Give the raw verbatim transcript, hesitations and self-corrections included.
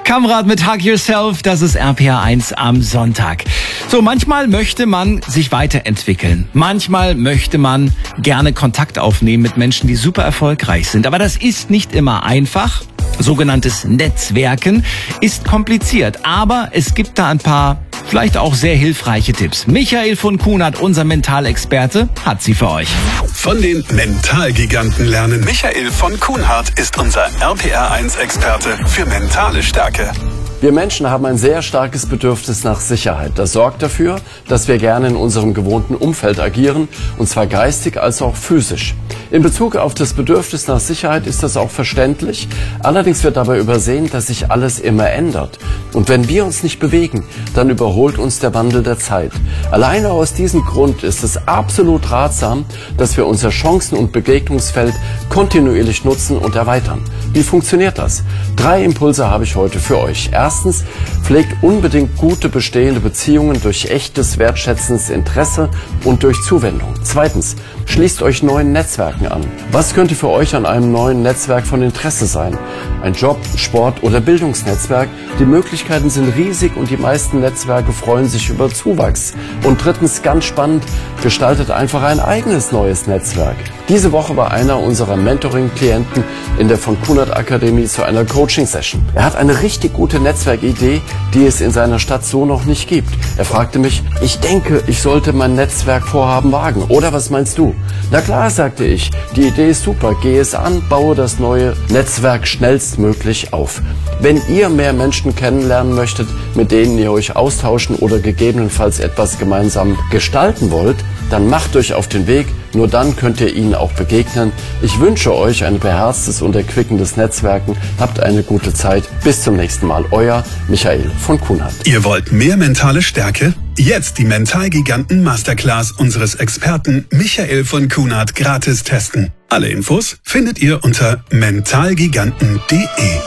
Kamrat mit Hug Yourself, das ist R P R eins am Sonntag. So, manchmal möchte man sich weiterentwickeln. Manchmal möchte man gerne Kontakt aufnehmen mit Menschen, die super erfolgreich sind. Aber das ist nicht immer einfach. Sogenanntes Netzwerken ist kompliziert. Aber es gibt da ein paar vielleicht auch sehr hilfreiche Tipps. Michael von Kuhnert, unser Mentalexperte, hat sie für euch. Von den Mentalgiganten lernen. Michael von Kuhnert ist unser R P R eins Experte für mentale Stärke. Wir Menschen haben ein sehr starkes Bedürfnis nach Sicherheit. Das sorgt dafür, dass wir gerne in unserem gewohnten Umfeld agieren, und zwar geistig als auch physisch. In Bezug auf das Bedürfnis nach Sicherheit ist das auch verständlich. Allerdings wird dabei übersehen, dass sich alles immer ändert. Und wenn wir uns nicht bewegen, dann überholt uns der Wandel der Zeit. Alleine aus diesem Grund ist es absolut ratsam, dass wir unser Chancen- und Begegnungsfeld kontinuierlich nutzen und erweitern. Wie funktioniert das? Drei Impulse habe ich heute für euch. Erstens, pflegt unbedingt gute bestehende Beziehungen durch echtes, wertschätzendes Interesse und durch Zuwendung. Zweitens, schließt euch neuen Netzwerken an. Was könnte für euch an einem neuen Netzwerk von Interesse sein? Ein Job, Sport oder Bildungsnetzwerk? Die Möglichkeiten sind riesig und die meisten Netzwerke freuen sich über Zuwachs. Und drittens, ganz spannend, gestaltet einfach ein eigenes neues Netzwerk. Diese Woche war einer unserer Mentoring-Klienten in der von Kuhnert Akademie zu einer Coaching-Session. Er hat eine richtig gute Netzwerkidee, die es in seiner Stadt so noch nicht gibt. Er fragte mich, ich denke, ich sollte mein Netzwerkvorhaben wagen. Oder was meinst du? Na klar, sagte ich, die Idee ist super, gehe es an, baue das neue Netzwerk schnellstmöglich auf. Wenn ihr mehr Menschen kennenlernen möchtet, mit denen ihr euch austauschen oder gegebenenfalls etwas gemeinsam gestalten wollt, dann macht euch auf den Weg, nur dann könnt ihr ihnen auch begegnen. Ich wünsche euch ein beherztes und erquickendes Netzwerken. Habt eine gute Zeit. Bis zum nächsten Mal. Euer Michael von Kuhnert. Ihr wollt mehr mentale Stärke? Jetzt die Mentalgiganten Masterclass unseres Experten Michael von Kuhnert gratis testen. Alle Infos findet ihr unter mentalgiganten punkt de.